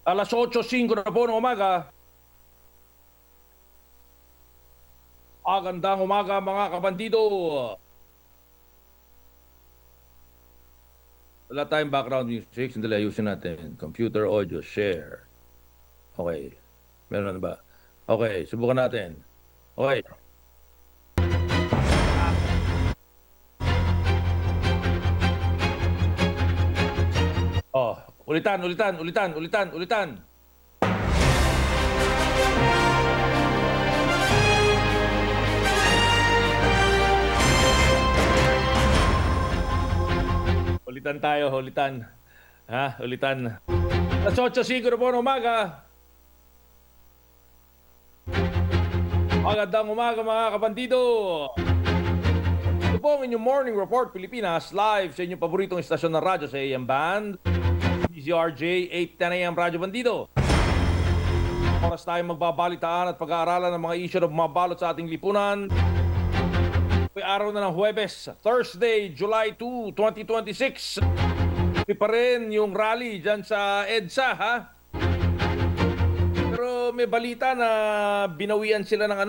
Alas 8:05 na po ng umaga. Magandang umaga mga kabandido. Wala tayong background music. Sandali, ayusin natin. Computer audio share. Okay. Meron na ba? Okay, subukan natin. Okay. Oh, ulitan. Ulitan tayo, ulitan. Ha? Ulitan. Alas 8:05 na po ng umaga. Magandang umaga mga kabandido. Ito po ang inyong Morning Report Pilipinas live sa inyong paboritong istasyon ng radyo sa AM Band. DZRJ 810 AM Radyo Bandido. Oras tayong magbabalitaan at pag-aaralan ng mga isyu na bumabalot sa ating lipunan. May araw na ng Huwebes, Thursday, July 2, 2026. Hindi pa rin yung rally dyan sa EDSA, ha? Pero may balita na binawian sila ng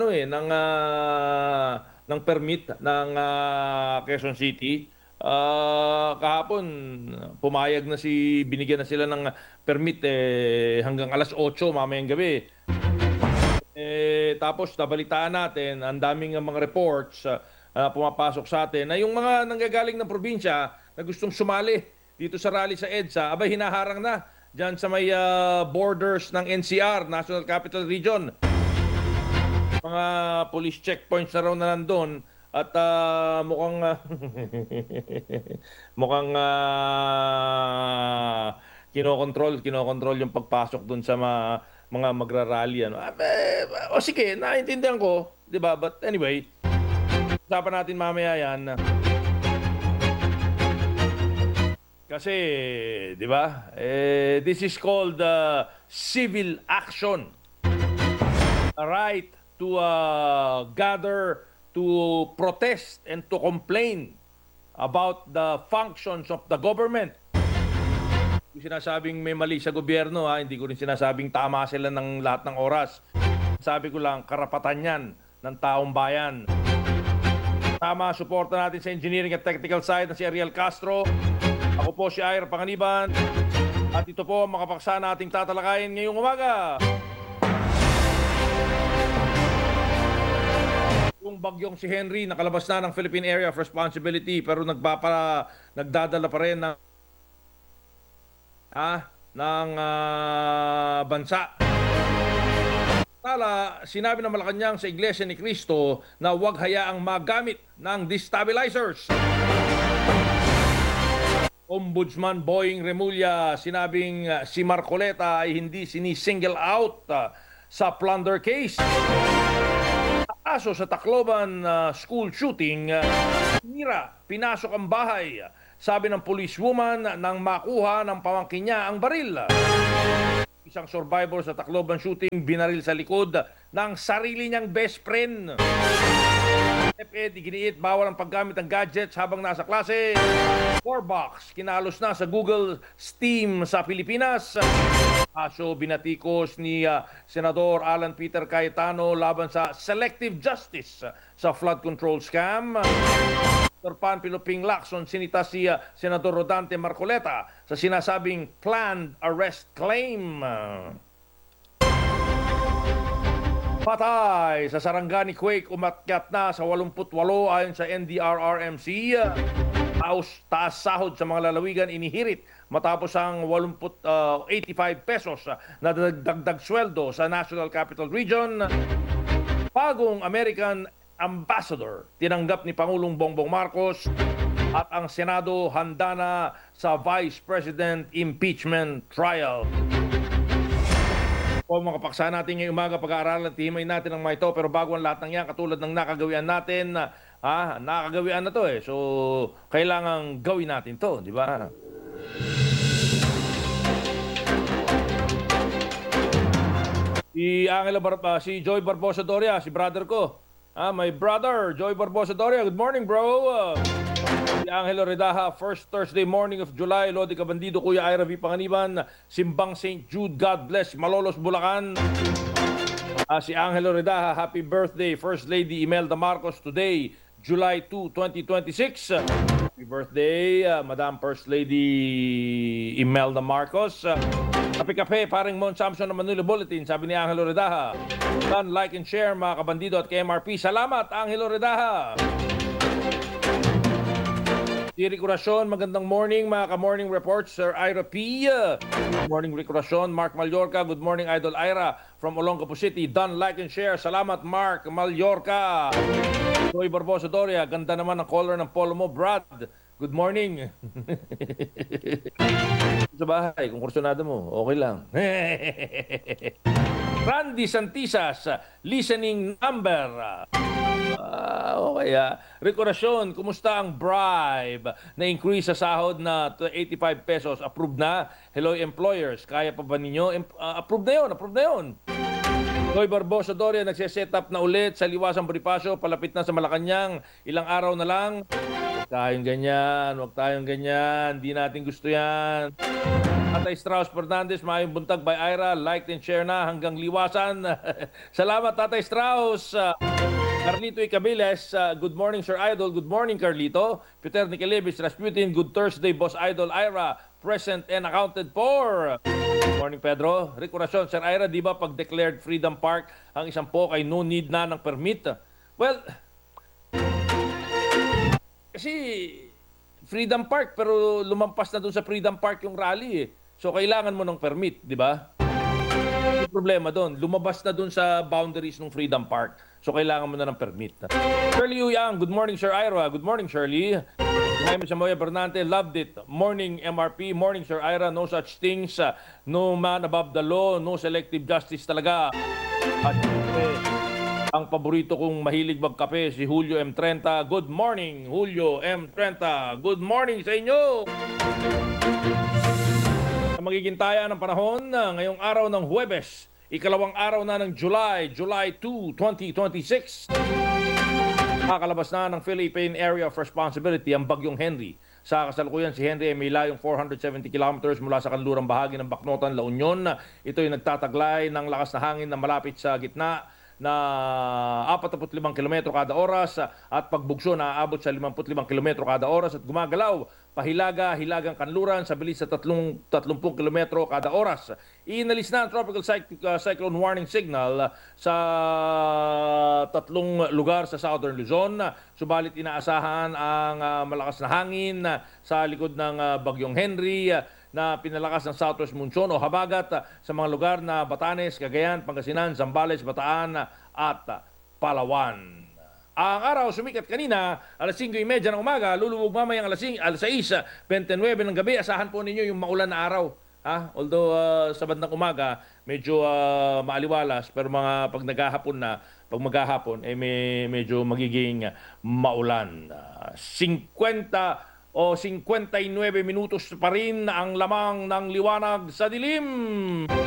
ng permit ng Quezon City. Kahapon pumayag na binigyan na sila ng permit hanggang alas 8 mamayang gabi. Tapos nabalitaan natin ang daming mga reports pumapasok sa atin na yung mga nanggagaling ng probinsya na gustong sumali dito sa rally sa EDSA, abay hinaharang na dyan sa may borders ng NCR, National Capital Region. Mga police checkpoints na raw na nandun at mukhang kinokontrol yung pagpasok dun sa mga magrarally. O sige, naintindihan ko, di ba? But anyway, usapan natin mamaya yan. Kasi, di ba? This is called civil action. A right to gather, to protest, and to complain about the functions of the government. Hindi sinasabing may mali sa gobyerno, ha? Hindi ko rin sinasabing tama sila ng lahat ng oras. Sabi ko lang, karapatan yan ng taong bayan. Tama, suporta natin sa engineering at technical side na si Ariel Castro. Ako po si Ira Panganiban. At ito po ang makapaksa nating tatalakayin ngayong umaga. Yung bagyong si Henry nakalabas na ng Philippine Area of Responsibility pero nagdadala pa rin ng bansa. Sinabi ng Malacanang sa Iglesia ni Cristo na huwag hayaang magamit ng destabilizers. Ombudsman Boying Remulla sinabing si Marcoleta ay hindi sinisingle out sa plunder case. Kaso sa Tacloban school shooting, pinasok ang bahay. Sabi ng policewoman nang makuha ng pamangkin niya ang baril. Isang survivor sa Tacloban shooting binaril sa likod ng sarili niyang best friend. DepEd iginiit bawal ang paggamit ng gadgets habang nasa klase. Warbox kinalos na sa Google Steam sa Pilipinas. Kaso binatikos ni Senador Alan Peter Cayetano laban sa selective justice sa flood control scam. Dr. Panfilo Ping Lacson sinita si Senador Rodante Marcoleta sa sinasabing planned arrest claim. Patay sa Sarangani quake, umakyat na sa 88 ayon sa NDRRMC. Taas sahod sa mga lalawigan inihirit matapos ang 85 pesos na dagdag sweldo sa National Capital Region. Bagong American Ambassador tinanggap ni Pangulong Bongbong Marcos at ang Senado handa na sa Vice President impeachment trial. O mga paksa natin ngayong umaga, pag-aaralan, tihimay natin ang mga ito, pero bago ang lahat ng yan, katulad ng nakagawian natin, nakagawian na to So, kailangan gawin natin to, di ba? Si Joy Barbosa Doria, si brother ko. My brother, Joy Barbosa Doria. Good morning, bro. Si Angelo Redaha, first Thursday morning of July, Lodi Cabandido, Kuya Ira V. Panganiban, Simbang St. Jude, God bless, Malolos, Bulacan. Si Angelo Redaha, happy birthday, First Lady Imelda Marcos, today, July 2, 2026. Happy birthday, Madam First Lady Imelda Marcos. Kape-kape, paring Mon Samson ng Manila Bulletin, sabi ni Angelo Redaha. Done, like and share mga kabandido at KMRP. Salamat, Angelo Redaha. Si Ricorasyon, magandang morning mga ka-morning reports, Sir Ira P. Good morning Ricorasyon, Mark Mallorca. Good morning Idol Ira from Olongapo City. Done, like and share. Salamat Mark Mallorca. Joy Barbosa Doria, ganda naman ang color ng polo mo, Brad. Good morning. Sa bahay, kung kursunado mo, okay lang. Randy Santisas, listening number. Okay. Rekorasyon, kumusta ang bribe na increase sa sahod na 85 pesos? Approved na? Hello employers, kaya pa ba ninyo? Approved na yun. Joy Barbosa Doria, nagsiset up na ulit sa Liwasang Bonifacio, palapit na sa Malacanang, ilang araw na lang. Huwag tayong ganyan, hindi natin gusto yan. Tatay Strauss Fernandez, maayong buntag by Ira, like and share na hanggang Liwasan. Salamat Tatay Strauss. Carlito Icabiles, good morning Sir Idol, good morning Carlito. Peter Nicolebis, Rasputin, good Thursday Boss Idol Ira, present and accounted for. Good morning Pedro. Recorasyon Sir Ira, di ba pag declared Freedom Park ang isang po ay no need na ng permit? Well, kasi Freedom Park pero lumampas na dun sa Freedom Park yung rally eh. So kailangan mo ng permit, di ba? Yung problema doon, lumabas na dun sa boundaries ng Freedom Park. So kailangan mo na ng permit. Shirley Uyang, good morning Sir Ira. Good morning Shirley. Jaime Samoya Bernante, loved it. Morning MRP, morning Sir Ira. No such things, no man above the law, no selective justice talaga. At ang paborito kong mahilig magkape, si Julio M30. Good morning, Julio M30. Good morning sa inyo. Magiging taya ng panahon ngayong araw ng Huwebes, ikalawang araw na ng July 2, 2026. Kakalabas na ng Philippine Area of Responsibility ang Bagyong Henry. Sa kasalukuyan, si Henry ay may layong 470 kilometers mula sa kanlurang bahagi ng Bacnotan, La Union. Ito ay nagtataglay ng lakas na hangin na malapit sa gitna na 45 km kada oras at pagbugso na aabot sa 55 km kada oras at gumagalaw pahilaga-hilagang kanluran sa bilis sa 30 km kada oras. Inalis na ang tropical cyclone warning signal sa tatlong lugar sa Southern Luzon. Subalit inaasahan ang malakas na hangin sa likod ng Bagyong Henry na pinalakas ng southwest monsoon o habagat sa mga lugar na Batanes, Cagayan, Pangasinan, Zambales, Bataan at Palawan. Ang araw sumikat kanina, alas 5:30 ng umaga, lulubog mamayang alas 6:29 ng gabi. Asahan po ninyo yung maulan na araw. Although sa bandang umaga, medyo maaliwalas, pero pag maghahapon, medyo magiging maulan. 59 minutos pa rin ang lamang ng liwanag sa dilim.